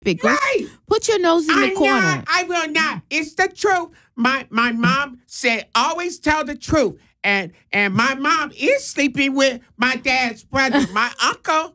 Pickles. Right. Put your nose in the corner. Not, I will not. It's the truth. My mom said, always tell the truth. And my mom is sleeping with my dad's brother, my uncle.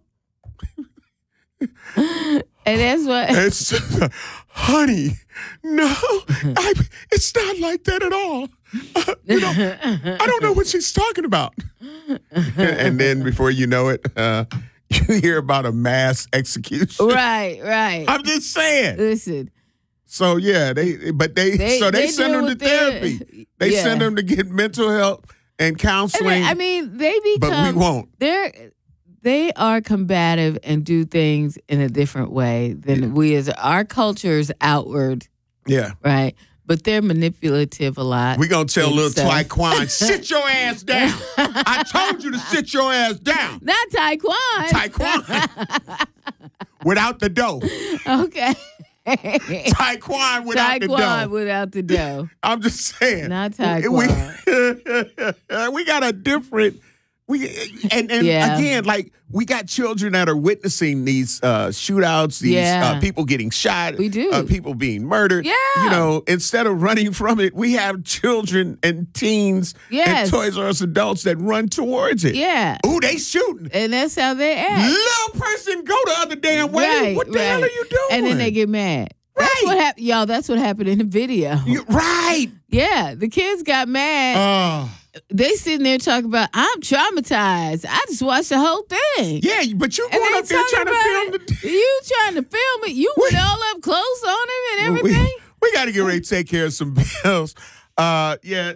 And that's what. It's, honey, no, it's not like that at all. I don't know what she's talking about. And then before you know it, you hear about a mass execution. Right. I'm just saying. Listen. So yeah, they send them to therapy. They send them to get mental health and counseling. I mean, they become. But we won't. They are combative and do things in a different way than we as our culture is outward. Yeah. Right. But they're manipulative a lot. We're going to tell little Taekwon, sit your ass down. I told you to sit your ass down. Not Taekwon. Taekwon. Without the dough. Okay. Taekwon without the dough. Taekwon without the dough. I'm just saying. Not Taekwon. We got a different... Again, like we got children that are witnessing these shootouts, these people getting shot, we do. People being murdered. Yeah. You know, instead of running from it, we have children and teens and Toys R Us adults that run towards it. Yeah. Ooh, they shooting. And that's how they act. Little person, go the other damn way. Right, what the hell are you doing? And then they get mad. Right. That's what happened. Y'all, that's what happened in the video. Right. Yeah. The kids got mad. They sitting there talking about, I'm traumatized. I just watched the whole thing. Yeah, but you going up there trying to film You trying to film it. You went all up close on him and everything. We got to get ready to take care of some bills. Yeah.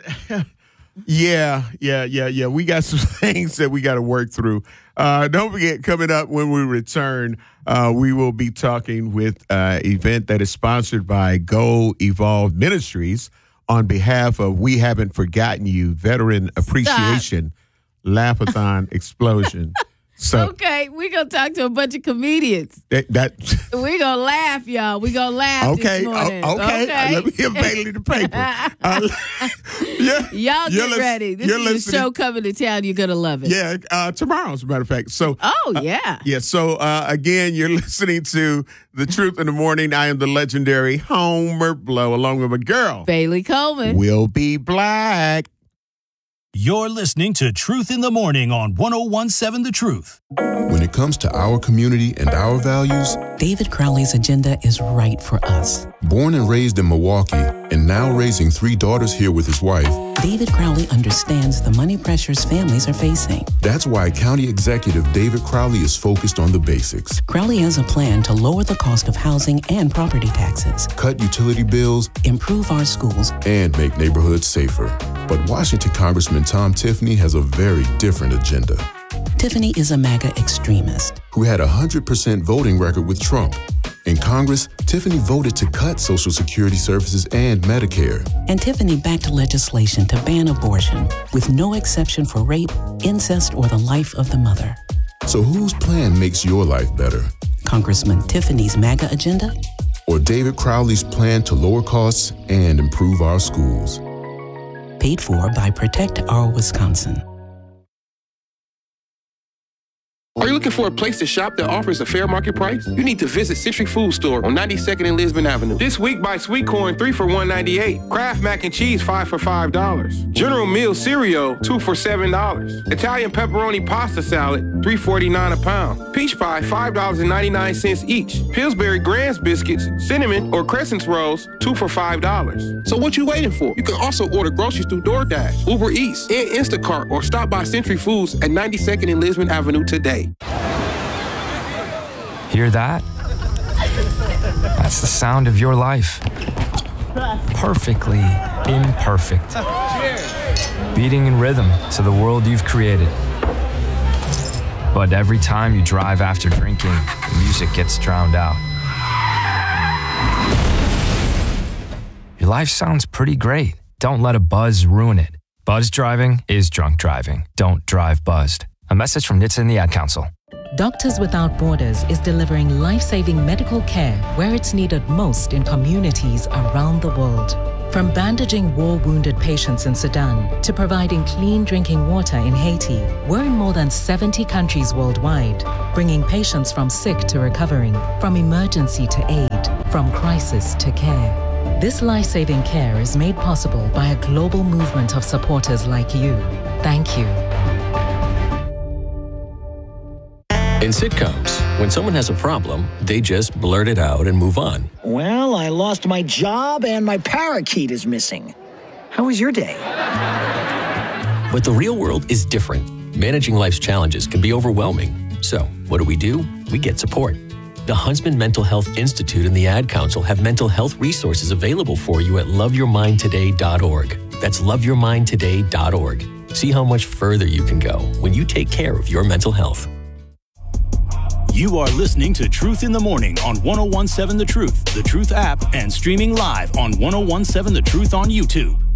We got some things that we got to work through. Don't forget, coming up when we return, we will be talking with an event that is sponsored by Go Evolve Ministries on behalf of We Haven't Forgotten You Veteran Appreciation Laugh-a-thon Explosion. So, okay, we're going to talk to a bunch of comedians. We're going to laugh, y'all. We're going to laugh this morning. Okay. Let me give Bailey the paper. Y'all get ready. This is the show coming to town. You're going to love it. Yeah, tomorrow, as a matter of fact. So, So, again, you're listening to The Truth in the Morning. I am the legendary Homer Blow, along with my girl, Bailey Coleman. We'll be black. You're listening to Truth in the Morning on 101.7 The Truth. When it comes to our community and our values, David Crowley's agenda is right for us. Born and raised in Milwaukee and now raising 3 daughters here with his wife, David Crowley understands the money pressures families are facing. That's why County Executive David Crowley is focused on the basics. Crowley has a plan to lower the cost of housing and property taxes, cut utility bills, improve our schools, and make neighborhoods safer. But Washington Congressman Tom Tiffany has a very different agenda. Tiffany is a MAGA extremist who had a 100% voting record with Trump. In Congress, Tiffany voted to cut Social Security services and Medicare. And Tiffany backed legislation to ban abortion, with no exception for rape, incest, or the life of the mother. So whose plan makes your life better? Congressman Tiffany's MAGA agenda? Or David Crowley's plan to lower costs and improve our schools? Paid for by Protect Our Wisconsin. Are you looking for a place to shop that offers a fair market price? You need to visit Century Food Store on 92nd and Lisbon Avenue. This week, buy sweet corn 3 for $1.98. Kraft mac and cheese 5 for $5. General Mills cereal 2 for $7. Italian pepperoni pasta salad $3.49 a pound. Peach pie $5.99 each. Pillsbury Grand's biscuits, cinnamon or crescent rolls 2 for $5. So what you waiting for? You can also order groceries through DoorDash, Uber Eats, and Instacart, or stop by Century Foods at 92nd and Lisbon Avenue today. Hear that? That's the sound of your life. Perfectly imperfect. Beating in rhythm to the world you've created. But every time you drive after drinking, the music gets drowned out. Your life sounds pretty great. Don't let a buzz ruin it. Buzz driving is drunk driving. Don't drive buzzed. A message from NHTSA and the Ad Council. Doctors Without Borders is delivering life-saving medical care where it's needed most in communities around the world. From bandaging war-wounded patients in Sudan to providing clean drinking water in Haiti, we're in more than 70 countries worldwide, bringing patients from sick to recovering, from emergency to aid, from crisis to care. This life-saving care is made possible by a global movement of supporters like you. Thank you. In sitcoms, when someone has a problem, they just blurt it out and move on. Well, I lost my job and my parakeet is missing. How was your day? But the real world is different. Managing life's challenges can be overwhelming. So, what do? We get support. The Huntsman Mental Health Institute and the Ad Council have mental health resources available for you at loveyourmindtoday.org. That's loveyourmindtoday.org. See how much further you can go when you take care of your mental health. You are listening to Truth in the Morning on 101.7 The Truth, The Truth app, and streaming live on 101.7 The Truth on YouTube.